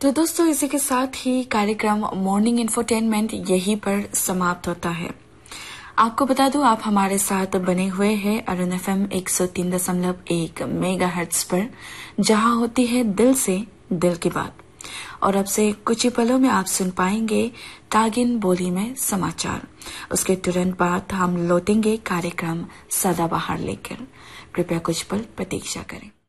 तो दोस्तों इसी के साथ ही कार्यक्रम मॉर्निंग इंफोटेनमेंट यहीं पर समाप्त होता है। आपको बता दूं आप हमारे साथ बने हुए हैं अरुण FM 103.1 मेगाहर्ट्ज पर, जहां होती है दिल से दिल की बात। और अब से कुछ ही पलों में आप सुन पाएंगे तागिन बोली में समाचार। उसके तुरंत बाद हम लौटेंगे कार्यक्रम सदाबहार लेकर। कृपया कुछ पल प्रतीक्षा करें।